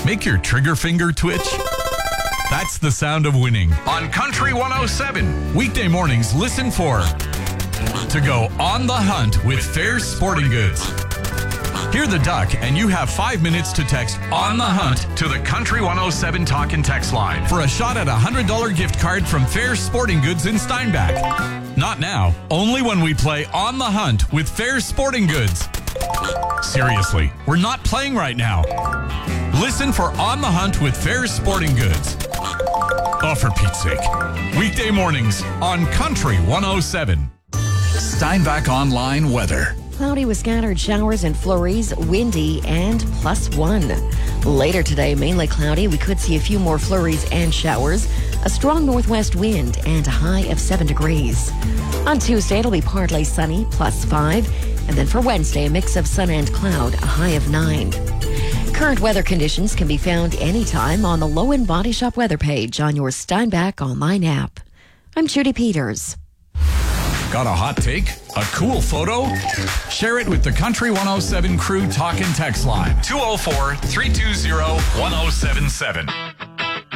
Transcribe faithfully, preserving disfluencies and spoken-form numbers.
Make your trigger finger twitch? That's the sound of winning on Country one oh seven. Weekday mornings, listen for To Go on the Hunt with Fairs Sporting Goods. Hear the duck and you have five minutes to text On the Hunt to the Country one oh seven talk and text line for a shot at a one hundred dollars gift card from Fairs Sporting Goods in Steinbach. Not now, only when we play On the Hunt with Fairs Sporting Goods. Seriously, we're not playing right now. Listen for On the Hunt with Fairs Sporting Goods. Oh, for Pete's sake. Weekday mornings on Country one oh seven. Steinbach Online weather. Cloudy with scattered showers and flurries, windy, and plus one. Later today, mainly cloudy. We could see a few more flurries and showers. A strong northwest wind and a high of seven degrees. On Tuesday, it'll be partly sunny, plus five. And then for Wednesday, a mix of sun and cloud, a high of nine. Current weather conditions can be found anytime on the Low-End Body Shop weather page on your Steinbach online app. I'm Judy Peters. Got a hot take? A cool photo? Share it with the Country one oh seven crew talk and text line. two oh four, three two zero, one oh seven seven.